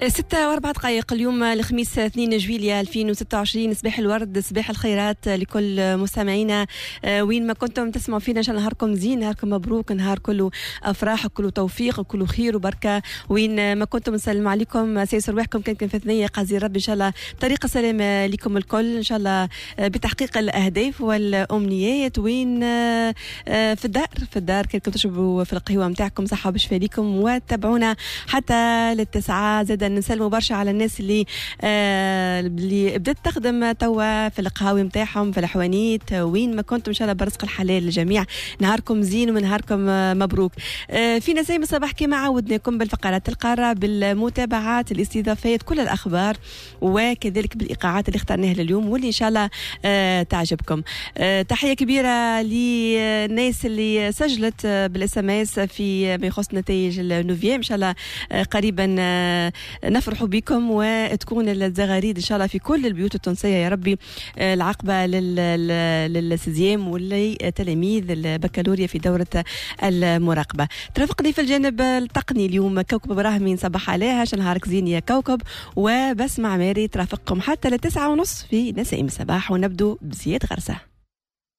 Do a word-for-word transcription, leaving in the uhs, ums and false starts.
ستة وأربع دقائق اليوم الخميس اثنين جويليا ألفين وستة وعشرين. صباح الورد، صباح الخيرات لكل مستمعينا وين ما كنتم تسمعوا فينا. إن شاء الله نهاركم زين، نهاركم مبروك، نهار كله أفراح وكله توفيق وكله خير وبركة. وين ما كنتم نسلم عليكم، سيسر روحكم كان في ثنية قاضي رب إن شاء الله طريقة سلامة لكم الكل إن شاء الله بتحقيق الأهداف والأمنيات. وين في الدار في الدار كنتم تشربوا في القهوة متاعكم صحة وبشفاء لكم، وتابعونا حتى للتسعة. زاد نسلموا برشا على الناس اللي آه اللي بدات تخدم توا في القهاوي متاعهم في الحوانيت. وين ما كنتم ان شاء الله برزق الحلال للجميع. نهاركم زين ونهاركم آه مبروك. آه فينا زي الصباح كما عودناكم بالفقرات القارة، بالمتابعات، الاستضافات، كل الاخبار، وكذلك بالايقاعات اللي اخترناها لليوم واللي ان شاء الله آه تعجبكم. آه تحيه كبيره للناس اللي سجلت بالاس ام اس في ما يخص نتائج النوفيام. ان شاء الله آه قريبا آه نفرح بكم وتكون الزغاريد إن شاء الله في كل البيوت التونسية يا ربي. العقبة للسيزيام واللي تلاميذ البكالوريا في دورة المراقبة. ترافقني في الجانب التقني اليوم كوكب إبراهيم، صباح عليها عشان نهارك زين يا كوكب، وبسمع ماري ترافقكم حتى لتسعة ونص في نسائم الصباح، ونبدو بزياد غرسة.